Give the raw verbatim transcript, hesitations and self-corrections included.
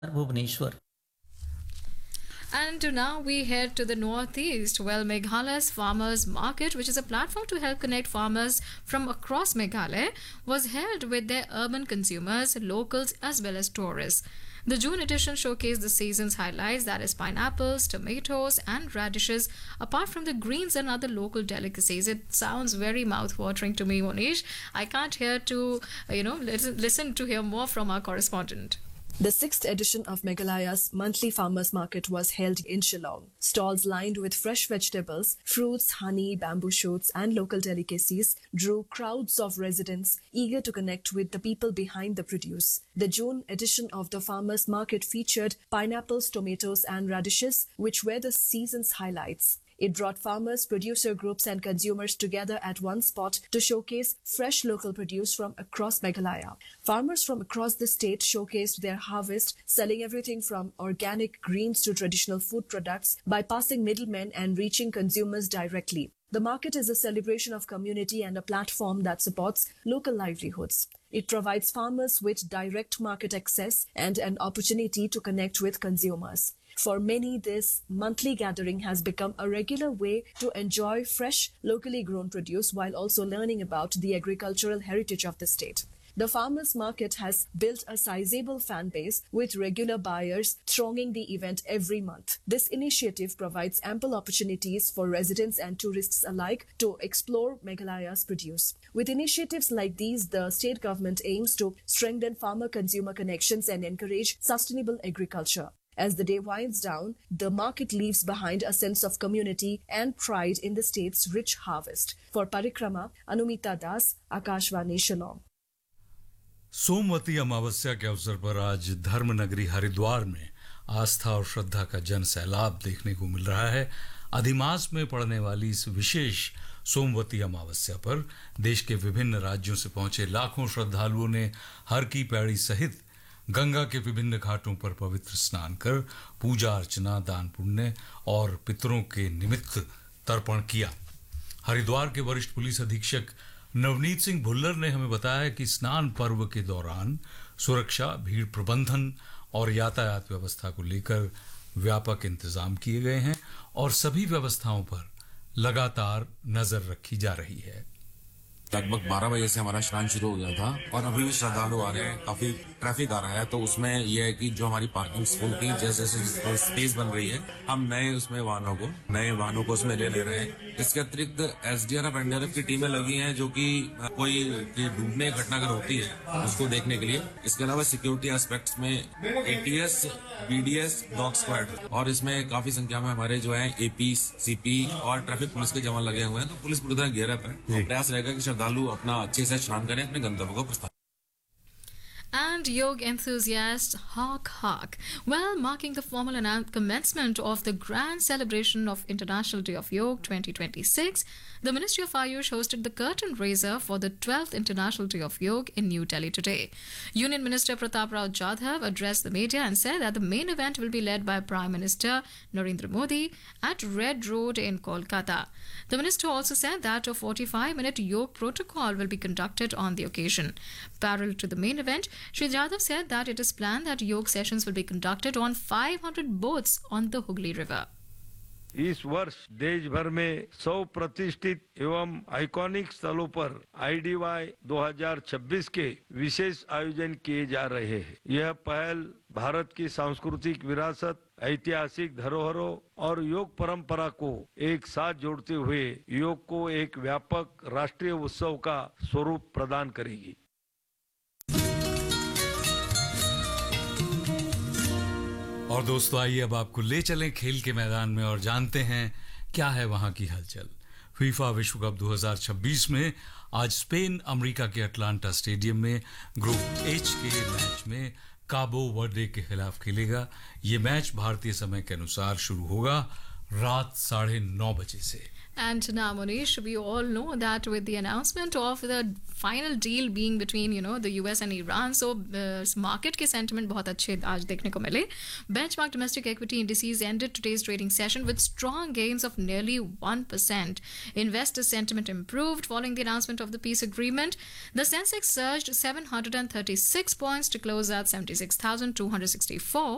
Bhubaneswar. And now we head to the northeast. Well, Meghalaya's Farmers Market, which is a platform to help connect farmers from across Meghalaya, was held with their urban consumers, locals, as well as tourists. The June edition showcased the season's highlights, that is pineapples, tomatoes, and radishes, apart from the greens and other local delicacies. It sounds very mouth-watering to me, Monish. I can't hear to, uh, you know, listen, listen to hear more from our correspondent. The sixth edition of Meghalaya's monthly farmers market was held in Shillong. Stalls lined with fresh vegetables, fruits, honey, bamboo shoots, and local delicacies drew crowds of residents eager to connect with the people behind the produce. The June edition of the farmers market featured pineapples, tomatoes, and radishes, which were the season's highlights. It brought farmers, producer groups, and consumers together at one spot to showcase fresh local produce from across Meghalaya. Farmers from across the state showcased their harvest, selling everything from organic greens to traditional food products, bypassing middlemen and reaching consumers directly. The market is a celebration of community and a platform that supports local livelihoods. It provides farmers with direct market access and an opportunity to connect with consumers. For many, this monthly gathering has become a regular way to enjoy fresh, locally grown produce while also learning about the agricultural heritage of the state. The farmers' market has built a sizable fan base with regular buyers thronging the event every month. This initiative provides ample opportunities for residents and tourists alike to explore Meghalaya's produce. With initiatives like these, the state government aims to strengthen farmer-consumer connections and encourage sustainable agriculture. As the day winds down, the market leaves behind a sense of community and pride in the state's rich harvest. For Parikrama, Anumita Das, Akashvani, Shillong. Somvati Amavasya के अवसर पर आज धर्मनगरी हरिद्वार में आस्था और श्रद्धा का जन सैलाब देखने को मिल रहा है। अधिमास में पड़ने वाली इस विशेष सोमवती अमावस्या पर देश के विभिन्न राज्यों से पहुंचे लाखों श्रद्धालुओं ने हर की पैड़ी सहित गंगा के विभिन्न घाटों पर पवित्र स्नान कर पूजा अर्चना, दान पुण्य और पितरों के निमित्त तर्पण किया। हरिद्वार के वरिष्ठ पुलिस अधीक्षक नवनीत सिंह भुल्लर ने हमें बताया कि स्नान पर्व के दौरान सुरक्षा, भीड़ प्रबंधन और यातायात व्यवस्था को लेकर व्यापक इंतजाम किए गए हैं और सभी व्यवस्थाओं पर लगातार नजर रखी जा रही है। लगभग बारह बजे से हमारा स्नान शुरू हो गया था और अभी भी श्रद्धालु आ रहे हैं, काफी ट्रैफिक आ रहा है। तो उसमें यह है कि जो हमारी पार्किंग स्कूल की जैसे जैसे स्पेस बन रही है, हम नए उसमें वाहनों को नए वाहनों को उसमें ले ले रहे हैं। इसके अतिरिक्त एसडीआरएफ एनडीआरएफ की टीमें लगी हैं जो कि कोई डूबने घटना अगर होती है उसको देखने के लिए। इसके अलावा सिक्योरिटी एस्पेक्ट्स में एटीएस, बीडीएस, डॉग स्क्वाड और इसमें काफी संख्या में हमारे जो है एपी, सीपी और ट्रैफिक पुलिस के जवान लगे हुए हैं। तो पुलिस पूरी तरह गियरअप है। प्रयास रहेगा कि श्रद्धालु अपना अच्छे से स्नान करें, अपने गंतव्य को प्रस्थान। And yoga enthusiast Hawk Hawk. Well, marking the formal annou- commencement of the grand celebration of International Day of Yoga twenty twenty-six, the Ministry of Ayush hosted the curtain raiser for the twelfth International Day of Yoga in New Delhi today. Union Minister Pratap Rao Jadhav addressed the media and said that the main event will be led by Prime Minister Narendra Modi at Red Road in Kolkata. The minister also said that a forty-five minute yoga protocol will be conducted on the occasion. Parallel to the main event, Shri Jadhav said that it is planned that yoga sessions will be conducted on five hundred boats on the Hooghly River. इस वर्ष देश भर में सौ प्रतिष्ठित एवं iconic स्थलों पर आईडीवाई दो हज़ार छब्बीस के विशेष आयोजन किए जा रहे हैं। यह पहल भारत की सांस्कृतिक विरासत, ऐतिहासिक धरोहरों और योग परंपरा को एक साथ जोड़ते हुए योग को एक व्यापक राष्ट्रीय उत्सव का स्वरूप प्रदान करेगी। और दोस्तों, आइए अब आपको ले चलें खेल के मैदान में और जानते हैं क्या है वहां की हलचल। फीफा विश्व कप दो हज़ार छब्बीस में आज स्पेन अमेरिका के अटलांटा स्टेडियम में ग्रुप एच के मैच में काबो वर्डे के खिलाफ खेलेगा। ये मैच भारतीय समय के अनुसार शुरू होगा रात साढ़े नौ बजे से। And now, Monish, we all know that with the announcement of the final deal being between, you know, the U S and Iran, so uh, market के sentiment बहुत अच्छे आज देखने को मिले. Benchmark domestic equity indices ended today's trading session with strong gains of nearly one percent. Investor sentiment improved following the announcement of the peace agreement. The Sensex surged seven hundred thirty-six points to close at seventy-six thousand two hundred sixty-four.